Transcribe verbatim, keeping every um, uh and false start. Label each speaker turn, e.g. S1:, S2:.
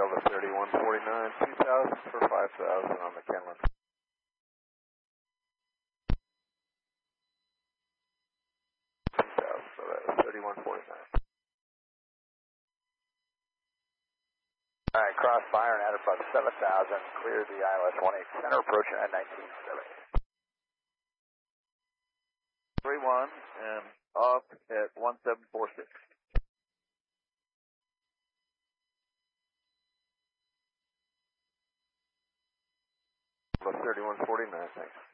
S1: Delta thirty-one forty-nine, two thousand for five thousand on the Kenlin. two thousand, so that was thirty-one forty-nine.
S2: Alright, crossfire and at above seven thousand, clear the I L S one eight center, approaching at nineteen seventy.
S3: three one and off at one seven four six.
S1: thirty-one forty-nine, thanks.